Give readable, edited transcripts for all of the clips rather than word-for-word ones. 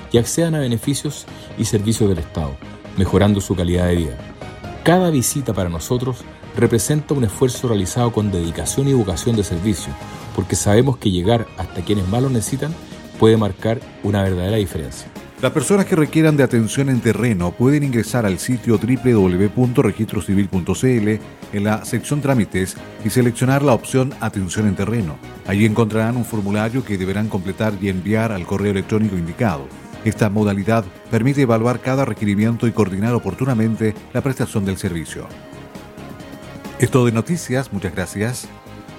y accedan a beneficios y servicios del Estado, mejorando su calidad de vida. Cada visita para nosotros representa un esfuerzo realizado con dedicación y vocación de servicio, porque sabemos que llegar hasta quienes más lo necesitan puede marcar una verdadera diferencia. Las personas que requieran de atención en terreno pueden ingresar al sitio www.registrocivil.cl en la sección Trámites y seleccionar la opción Atención en terreno. Allí encontrarán un formulario que deberán completar y enviar al correo electrónico indicado. Esta modalidad permite evaluar cada requerimiento y coordinar oportunamente la prestación del servicio. Es todo de noticias, muchas gracias.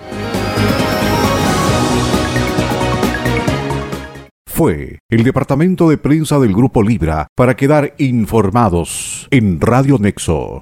Fue el departamento de prensa del Grupo Libra para quedar informados en Radio Nexo.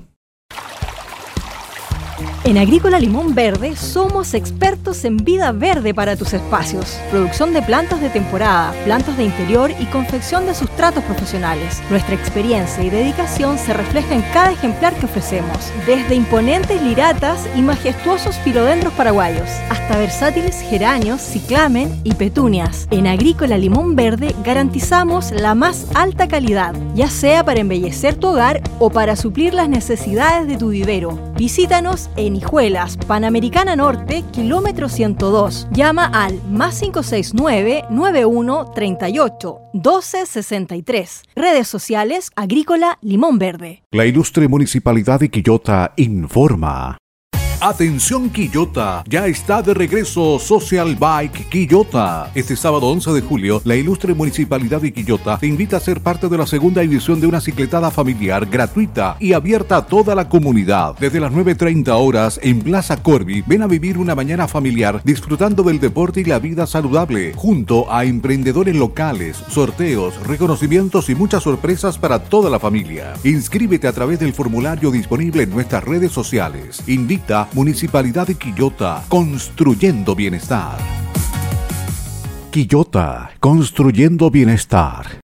En Agrícola Limón Verde somos expertos en vida verde para tus espacios. Producción de plantas de temporada, plantas de interior y confección de sustratos profesionales. Nuestra experiencia y dedicación se refleja en cada ejemplar que ofrecemos. Desde imponentes liratas y majestuosos filodendros paraguayos, hasta versátiles geranios, ciclamen y petunias. En Agrícola Limón Verde garantizamos la más alta calidad, ya sea para embellecer tu hogar o para suplir las necesidades de tu vivero. Visítanos en Hijuelas, Panamericana Norte, kilómetro 102. Llama al +569 91 38 12 63. Redes sociales Agrícola Limón Verde. La ilustre Municipalidad de Quillota informa. Atención Quillota, ya está de regreso Social Bike Quillota. Este sábado 11 de julio, la ilustre Municipalidad de Quillota te invita a ser parte de la segunda edición de una cicletada familiar gratuita y abierta a toda la comunidad. Desde las 9:30 horas en Plaza Corby, ven a vivir una mañana familiar disfrutando del deporte y la vida saludable, junto a emprendedores locales, sorteos, reconocimientos y muchas sorpresas para toda la familia. Inscríbete a través del formulario disponible en nuestras redes sociales. Invita Municipalidad de Quillota, construyendo bienestar. Quillota, construyendo bienestar.